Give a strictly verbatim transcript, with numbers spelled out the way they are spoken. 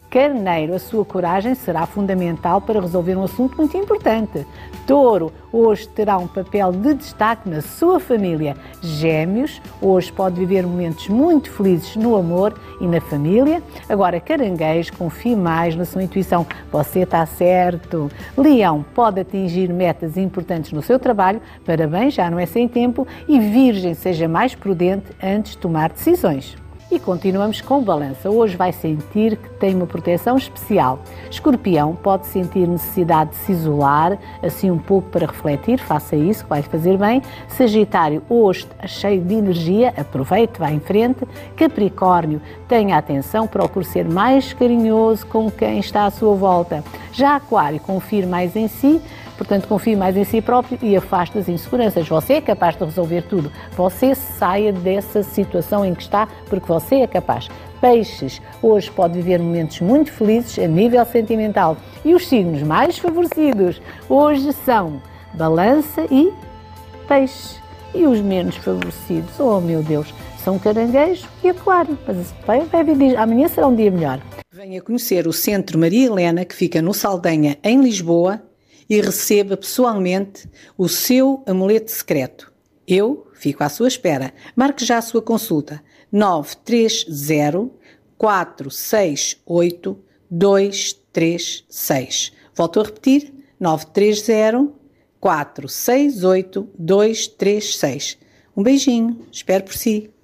Carneiro, a sua coragem será fundamental para resolver um assunto muito importante. Touro, hoje terá um papel de destaque na sua família. Gêmeos, hoje pode viver momentos muito felizes no amor e na família. Agora, Caranguejo, confie mais na sua intuição. Você está certo. Leão, pode atingir metas importantes no seu trabalho. Parabéns, já não é sem tempo. E Virgem, seja mais prudente antes de tomar decisões. E continuamos com Balança. Hoje vai sentir que tem uma proteção especial. Escorpião pode sentir necessidade de se isolar, assim um pouco para refletir, faça isso, que vai fazer bem. Sagitário, hoje cheio de energia, aproveite, vá em frente. Capricórnio, tenha atenção, procure ser mais carinhoso com quem está à sua volta. Já Aquário, confie mais em si, portanto, confie mais em si próprio e afaste as inseguranças. Você é capaz de resolver tudo. Você saia dessa situação em que está, porque você é capaz. Peixes, hoje pode viver momentos muito felizes a nível sentimental. E os signos mais favorecidos hoje são Balança e Peixe. E os menos favorecidos, oh meu Deus, são Caranguejo e Aquário. Mas vai, vai, amanhã será um dia melhor. Venha conhecer o Centro Maria Helena, que fica no Saldanha, em Lisboa, e receba pessoalmente o seu amuleto secreto. Eu fico à sua espera. Marque já a sua consulta. nove três zero, quatro seis oito, dois três seis. Volto a repetir. nove três zero, quatro seis oito, dois três seis. Um beijinho. Espero por si.